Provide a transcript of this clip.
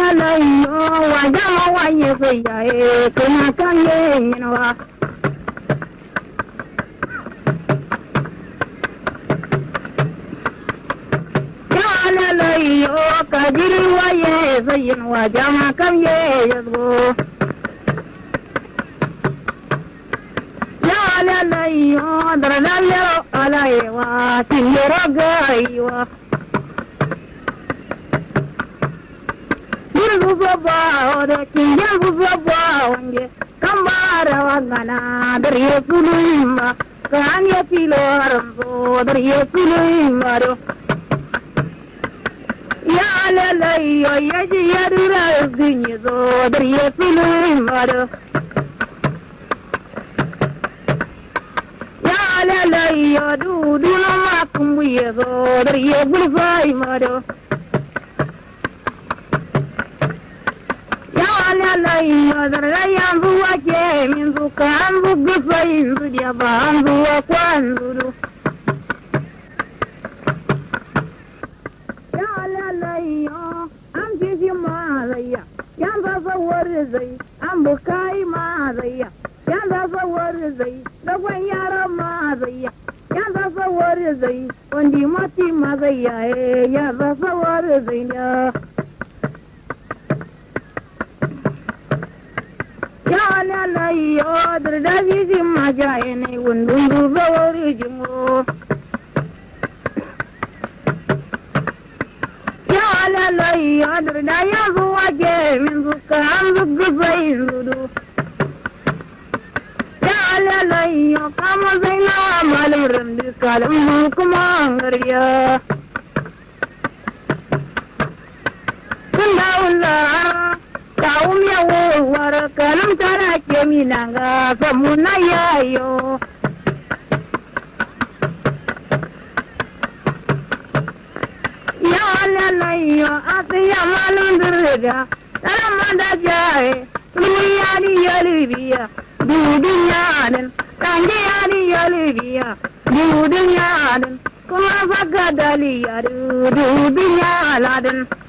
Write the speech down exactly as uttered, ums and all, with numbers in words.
la la yo wa jama wa ye se ya e kana kan ye nyinwa ya la la yo ka jiri wa ye se nyinwa jama kan ye yazgo ya la la yo dara la yo ala ye wa tinero ga wa Baba, the king of Baba, Kambara Wangana, the Yakulima, Kanya Pilo, the Yakulima. Yala, Yaji Yadura, Zinyazo, the Yakulima. Yala, Yadu, Dunakum, we go, the Yakulima. La la la yambu wake minzu kambu gufa inzu dia bandu wakwandu ya la la yo am jiji mazaya yamba fa warzai am bukai mazaya yamba fa warzai da gwan yara mazaya yamba fa warzai wandi mati mazaya e yamba fa warzai na la la yo da ji ma ja ne wundun ba wori jimo ya la la yo da ya zuwa ge min zuka an zuga bai zudu ya la la yo kama zaina malum ramdi kalam kuma ngariya kunda ulla kaum ya wo war kalam tara ke minanga samuna yayo ya la la yo atiya malum durga taramanda jae duyani yalibiya dudunyanen kange yani yalibiya dudunyanen kuma fagadali ya dudunyanen